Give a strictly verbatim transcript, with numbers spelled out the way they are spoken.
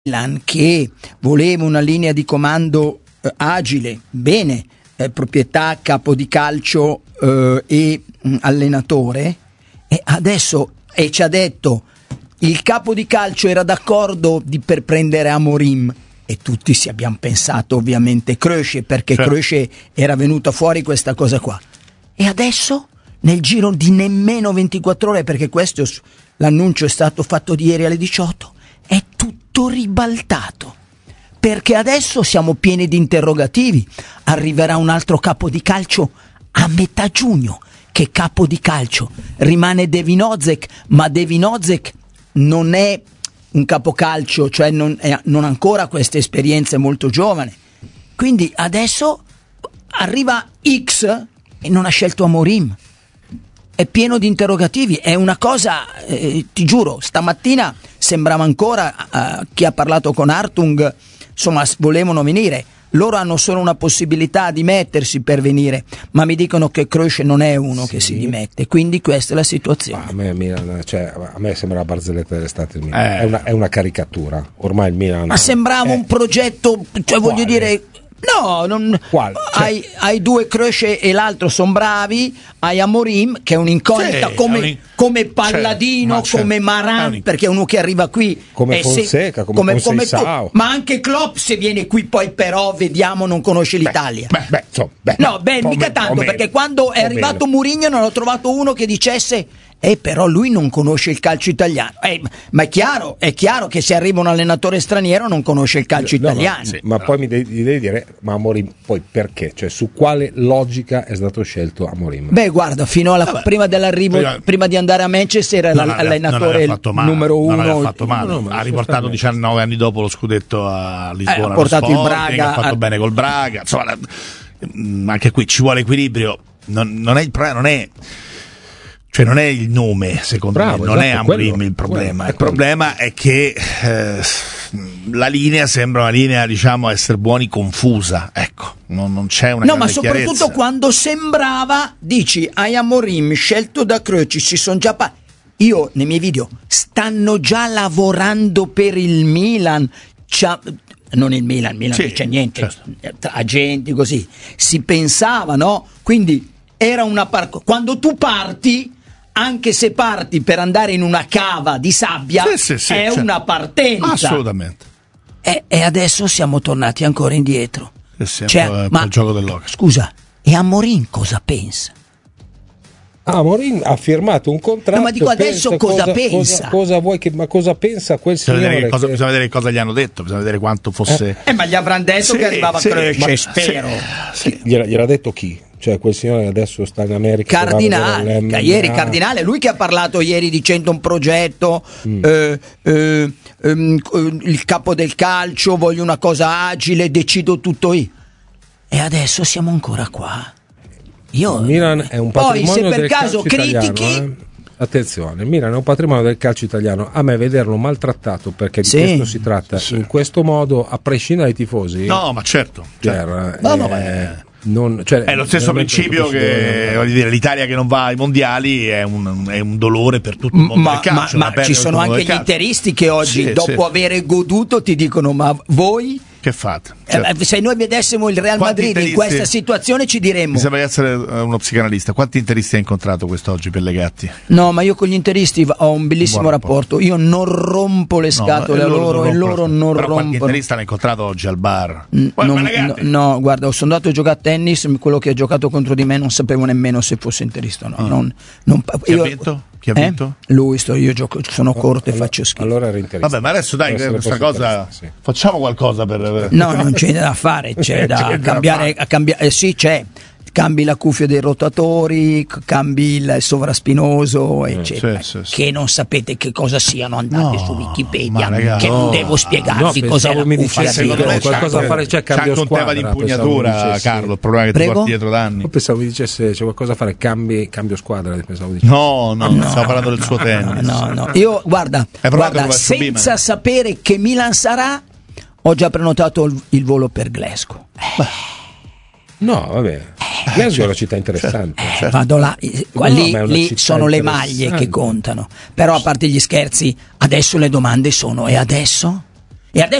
Milan che voleva una linea di comando eh, agile, bene, eh, proprietà, capo di calcio eh, e mh, allenatore, e adesso e ci ha detto il capo di calcio era d'accordo di, per prendere Amorim, e tutti si abbiamo pensato ovviamente Krösche, perché certo. Krösche era venuta fuori questa cosa qua, e adesso nel giro di nemmeno ventiquattro ore, perché questo l'annuncio è stato fatto di ieri alle diciotto, è tutto ribaltato, perché adesso siamo pieni di interrogativi. Arriverà un altro capo di calcio a metà giugno. Che capo di calcio? Rimane Devin Ozek, ma Devin Ozek non è un capocalcio, cioè non, è, non ha ancora queste esperienze, molto giovane, quindi adesso arriva X e non ha scelto Amorim. È pieno di interrogativi, è una cosa, eh, ti giuro, stamattina sembrava ancora, uh, chi ha parlato con Hartung, insomma, volevano venire, loro hanno solo una possibilità di mettersi per venire, ma mi dicono che Krösche non è uno sì. che si dimette, quindi questa è la situazione. Ah, a, me, Milan, cioè, a me sembra la barzelletta dell'estate il Milan. Eh. È, una, è una caricatura, ormai il Milan... Ma sembrava è... un progetto, cioè Quale? voglio dire... No, non, cioè, hai, hai due Krösche e l'altro sono bravi, hai Amorim che è un'incognita sì, come, un... come Palladino, cioè, come Maran, un... perché è uno che arriva qui come Fonseca, se, come, come, come tu, ma anche Klopp se viene qui poi però vediamo non conosce l'Italia. Beh, beh, so, beh, no, beh, mica me, tanto, perché quando è arrivato Mourinho non ho trovato uno che dicesse Eh, però lui non conosce il calcio italiano. Eh, ma è chiaro, è chiaro che se arriva un allenatore straniero non conosce il calcio no, italiano. Ma, sì, ma poi mi devi, devi dire, ma Amorim, poi perché? Cioè, su quale logica è stato scelto Amorim? Beh, guarda, fino alla Vabbè, prima dell'arrivo, prima, prima di andare a Manchester, era l'allenatore numero uno. Non aveva fatto male. No, no, ha riportato diciannove anni dopo lo scudetto a Lisbona. Eh, ha portato Sporting, il Braga. Ha fatto a... bene col Braga. Insomma, anche qui ci vuole equilibrio. Non, non è il problema, non è. Cioè non è il nome, secondo Bravo, me, non esatto, è Amorim quello, il problema. Quello, il problema è che eh, la linea sembra una linea, diciamo, essere buoni confusa. Ecco, non, non c'è una No, grande ma soprattutto chiarezza. Quando sembrava, dici, hai Amorim scelto da Krösche, si sono già pa- io nei miei video stanno già lavorando per il Milan. C'ha, non il Milan, Milan sì, non c'è niente, certo. Agenti così. Si pensava, no? Quindi era una par- quando tu parti, anche se parti per andare in una cava di sabbia, sì, sì, sì, è certo. una partenza. Assolutamente. E, e adesso siamo tornati ancora indietro. Sì, cioè, un po' ma il gioco dell'oca. Scusa, e Amorim cosa pensa? Amorim ha firmato un contratto. No, ma dico adesso pensa, cosa, cosa pensa? Cosa, cosa vuoi che, ma cosa pensa quel bisogna signore? Vedere cosa, che... Bisogna vedere cosa gli hanno detto, bisogna vedere quanto fosse. Eh, eh ma gli avranno detto sì, che arrivava sì, Krösche, spero. Sì, sì. Gliela, gliel'ha detto chi? Cioè quel signore adesso sta in America. Cardinale, ieri Cardinale, lui che ha parlato ieri dicendo un progetto, mm. eh, eh, eh, il capo del calcio, voglio una cosa agile, decido tutto io. E adesso siamo ancora qua. Io, il Milan è un patrimonio poi se per del caso calcio critichi italiano, eh? Attenzione, il Milan è un patrimonio del calcio italiano. A me vederlo maltrattato, perché di sì. questo si tratta, sì. in questo modo, a prescindere dai tifosi. No, ma certo. Cioè, no, eh, no, ma non, cioè, è lo stesso principio che voglio dire, l'Italia che non va ai mondiali è un, è un dolore per tutto il mondo ma, del calcio. Ma, ma ci sono anche gli interisti che oggi, sì, dopo sì. avere goduto, ti dicono: ma voi che fate? Certo. Eh, se noi vedessimo il Real Quanti Madrid in questa situazione ci diremmo. Mi sembra di essere uno psicanalista. Quanti interisti hai incontrato quest'oggi per Legatti? No, ma io con gli interisti ho un bellissimo Buon rapporto. rapporto. Io non rompo le scatole no, a loro, loro e loro non però rompono. Qualche interista l'hai incontrato oggi al bar? Mm, non, no, no, guarda, sono andato a giocare a tennis. Quello che ha giocato contro di me non sapevo nemmeno se fosse interista o no. Ah. Non, non, Chi io, ha vinto? Chi ha vinto? Eh? Lui, sto, io gioco, sono corto e allora, faccio schifo. Allora era interista. Vabbè, ma adesso dai, questa cosa sì. facciamo qualcosa per. No, non c'è da fare, c'è da c'è cambiare. Da a cambiare eh, sì, c'è. Cambi la cuffia dei rotatori, cambi il sovraspinoso, eccetera. Sì, sì, sì. Che non sapete che cosa siano, andate no, su Wikipedia, raga, che no, non devo spiegarvi no, cos'è la mi cuffia. Secondo me qualcosa da fare, c'è cambio c'è squadra. C'è un tema di impugnatura, Carlo, il problema che Prego? ti porti dietro da anni. Io pensavo mi dicesse c'è qualcosa da fare, cambi, cambio squadra. Pensavo dicesse. No, no, no, stavo parlando del suo tennis. No, no, io guarda, guarda senza sapere che Milan sarà, ho già prenotato il, il volo per Glasgow. Eh. No, vabbè. Glasgow è una città interessante. Eh, vado là, no, lì, lì sono le maglie che contano. Però a parte gli scherzi, adesso le domande sono: e adesso? E adesso